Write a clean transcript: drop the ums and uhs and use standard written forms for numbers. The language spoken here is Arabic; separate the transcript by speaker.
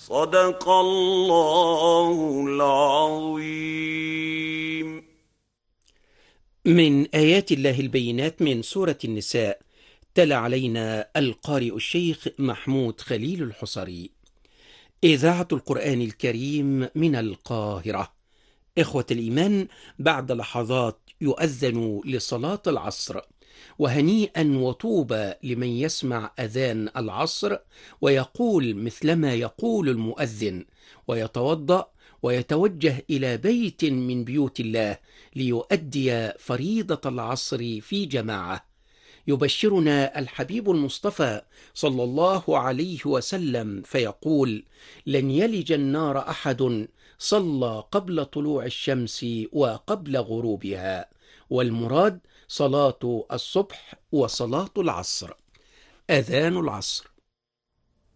Speaker 1: صدق الله العظيم.
Speaker 2: من آيات الله البينات من سورة النساء. تلا علينا القارئ الشيخ محمود خليل الحصري. إذاعة القرآن الكريم من القاهرة. إخوة الإيمان، بعد لحظات يؤذن لصلاة العصر، وهنيئا وطوبى لمن يسمع أذان العصر ويقول مثلما يقول المؤذن، ويتوضأ ويتوجه إلى بيت من بيوت الله ليؤدي فريضة العصر في جماعة. يبشرنا الحبيب المصطفى صلى الله عليه وسلم فيقول: لن يلج النار أحد صلى قبل طلوع الشمس وقبل غروبها. والمراد صلاة الصبح وصلاة العصر. أذان العصر